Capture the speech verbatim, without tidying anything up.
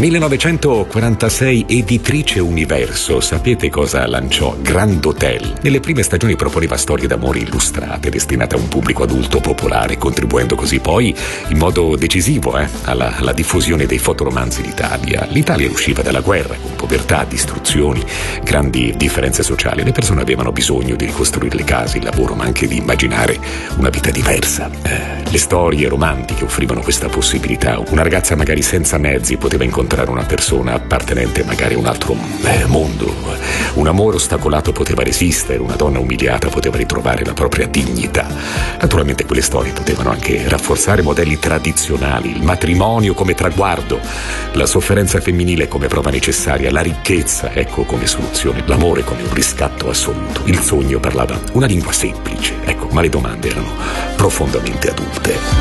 millenovecentoquarantasei, editrice Universo, sapete cosa lanciò? Grand Hotel. Nelle prime stagioni proponeva storie d'amore illustrate, destinate a un pubblico adulto popolare, contribuendo così poi in modo decisivo eh, alla, alla diffusione dei fotoromanzi d'Italia. L'Italia usciva dalla guerra, con povertà, distruzioni, grandi differenze sociali. Le persone avevano bisogno di ricostruire le case, il lavoro, ma anche di immaginare una vita diversa. Eh, le storie romantiche offrivano questa possibilità. Una ragazza magari senza mezzi poteva incontrare una persona appartenente magari a un altro eh, mondo. Un amore ostacolato poteva resistere, una donna umiliata poteva ritrovare la propria dignità. Naturalmente quelle storie potevano anche rafforzare modelli tradizionali, il matrimonio come traguardo, la sofferenza femminile come prova necessaria, la ricchezza, ecco, come soluzione, l'amore come un riscatto assoluto. Il sogno parlava una lingua semplice, ecco, ma le domande erano profondamente adulte.